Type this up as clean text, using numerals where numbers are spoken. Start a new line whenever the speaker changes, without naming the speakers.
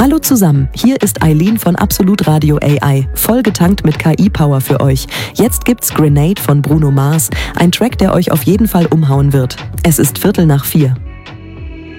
Hallo zusammen, hier ist Eileen von Absolut Radio AI, vollgetankt mit KI-Power für euch. Jetzt gibt's Grenade von Bruno Mars, ein Track, der euch auf jeden Fall umhauen wird. Es ist 3:45.